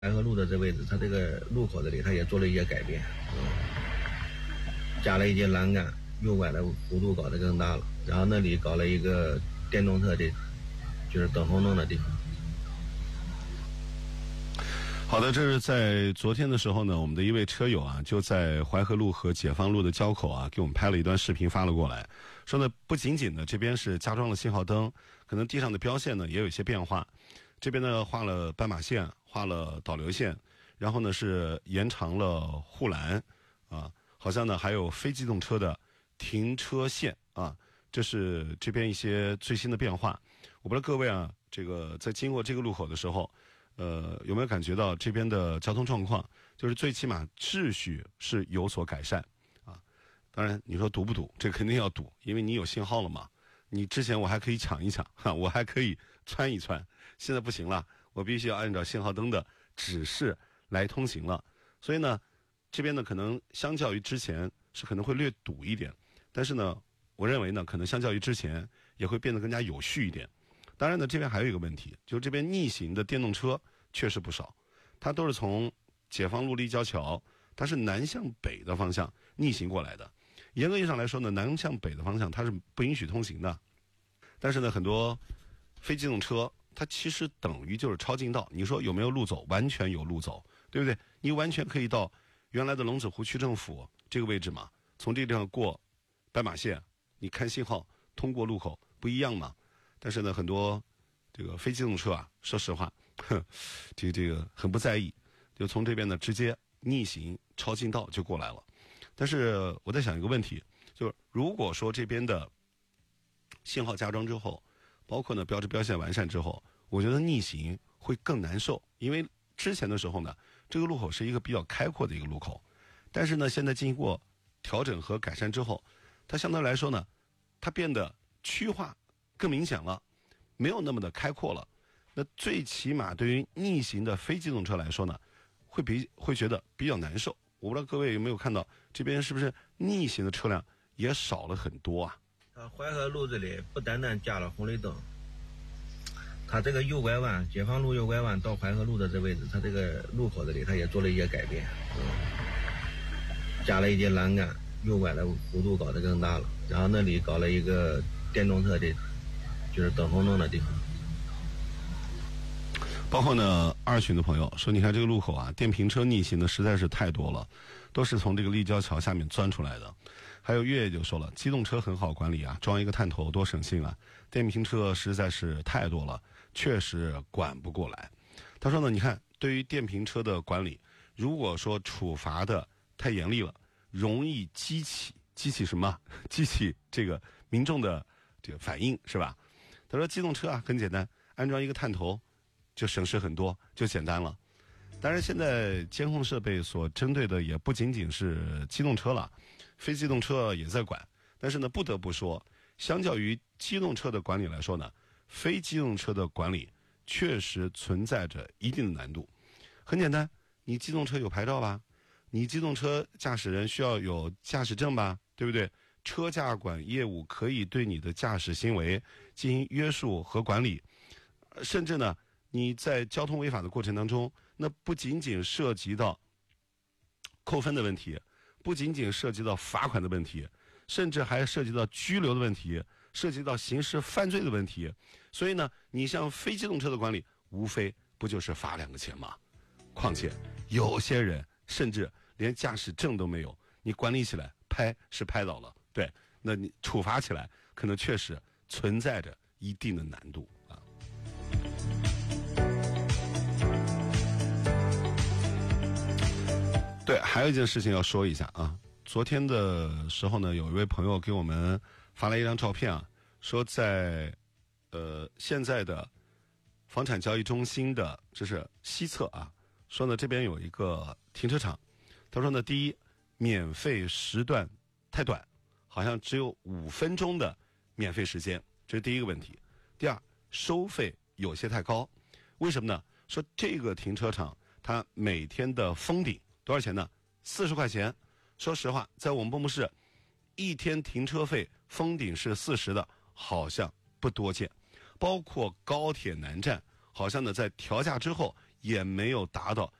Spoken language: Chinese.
淮河路的这位置，它这个路口这里，它也做了一些改变，加了一些栏杆，右拐的弧度搞得更大了，然后那里搞了一个电动车的，就是等红灯的地方。 好的，这是在昨天的时候呢，我们的一位车友啊，就在淮河路和解放路的交口啊，给我们拍了一段视频发了过来，说呢，不仅仅呢这边是加装了信号灯，可能地上的标线呢也有一些变化，这边呢画了斑马线，画了导流线，然后呢是延长了护栏啊，好像呢还有非机动车的停车线啊，这是这边一些最新的变化。我不知道各位啊，这个在经过这个路口的时候。有没有感觉到这边的交通状况，就是最起码秩序是有所改善啊？当然，你说堵不堵？这肯定要堵，因为你有信号了嘛。你之前我还可以抢一抢，我还可以穿一穿，现在不行了，我必须要按照信号灯的指示来通行了。所以呢，这边呢可能相较于之前是可能会略堵一点，但是呢，我认为呢可能相较于之前也会变得更加有序一点。当然呢，这边还有一个问题，就是这边逆行的电动车确实不少，它都是从解放路立交桥，它是南向北的方向逆行过来的。严格意义上来说呢，南向北的方向它是不允许通行的。但是呢，很多非机动车它其实等于就是超近道。你说有没有路走？完全有路走，对不对？你完全可以到原来的龙子湖区政府这个位置嘛，从这个地方过斑马线，你看信号通过路口不一样嘛。但是呢，很多这个非机动车啊，说实话，这个很不在意，就从这边呢直接逆行超近道就过来了。但是我在想一个问题，就是如果说这边的信号加装之后，包括呢标志标线完善之后，我觉得逆行会更难受，因为之前的时候呢，这个路口是一个比较开阔的一个路口，但是呢，现在经过调整和改善之后，它相对来说呢，它变得区划更明显了，没有那么的开阔了。那最起码对于逆行的非机动车来说呢，会觉得比较难受。我不知道各位有没有看到这边是不是逆行的车辆也少了很多啊？ 淮河路这里不单单加了红绿灯，它这个右拐弯，解放路右拐弯到淮河路的这位置，它这个路口这里它也做了一些改变，加了一些栏杆，右拐的弧度搞得更大了，然后那里搞了一个电动车的，就是等红灯的地方。 包括呢，二群的朋友说，你看这个路口啊，电瓶车逆行的实在是太多了，都是从这个立交桥下面钻出来的。还有月月就说了，机动车很好管理啊，装一个探头多省心啊，电瓶车实在是太多了，确实管不过来。他说呢，你看对于电瓶车的管理，如果说处罚的太严厉了，容易激起什么？激起这个民众的这个反应，是吧？他说机动车啊很简单，安装一个探头就省事很多，就简单了。当然现在监控设备所针对的也不仅仅是机动车了，非机动车也在管。但是呢，不得不说，相较于机动车的管理来说呢，非机动车的管理确实存在着一定的难度。很简单，你机动车有牌照吧？你机动车驾驶人需要有驾驶证吧？对不对？车驾管业务可以对你的驾驶行为进行约束和管理，甚至呢，你在交通违法的过程当中，那不仅仅涉及到扣分的问题，不仅仅涉及到罚款的问题，甚至还涉及到拘留的问题，涉及到刑事犯罪的问题。所以呢，你像非机动车的管理，无非不就是罚2个钱吗？况且有些人甚至连驾驶证都没有，你管理起来拍是拍到了，对，那你处罚起来可能确实存在着一定的难度啊。对，还有一件事情要说一下啊。昨天的时候呢，有一位朋友给我们发来一张照片啊，说在现在的房产交易中心的这是西侧啊，说呢这边有一个停车场，他说呢，第一，免费时段太短，好像只有5分钟的免费时间，这是第一个问题。第二，收费有些太高，为什么呢？说这个停车场它每天的封顶多少钱呢？40块钱。说实话，在我们蚌埠市，一天停车费封顶是40的，好像不多见。包括高铁南站，好像呢在调价之后也没有达到